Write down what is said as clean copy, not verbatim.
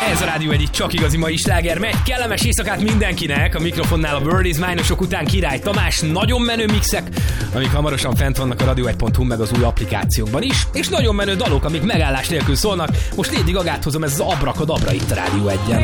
Ez a Rádió egy csak igazi mai sláger megy. Kellemes éjszakát mindenkinek. A mikrofonnál a World is Mine-osok után Király Tamás. Nagyon menő mixek, amik hamarosan fent vannak a radio1.hu meg az új applikációkban is. És nagyon menő dalok, amik megállás nélkül szólnak. Most Lady Gagát hozom, ez az Abrakadabra itt a Rádió 1-en.